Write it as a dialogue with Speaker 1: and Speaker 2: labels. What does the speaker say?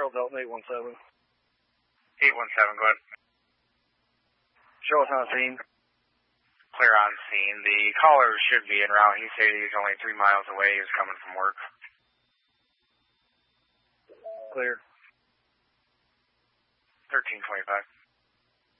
Speaker 1: Control Delta 817.
Speaker 2: 817, go ahead.
Speaker 1: Show us on scene.
Speaker 2: Clear on scene. The caller should be en route. He said he's only 3 miles away. He was coming from work.
Speaker 1: Clear.
Speaker 2: 1325.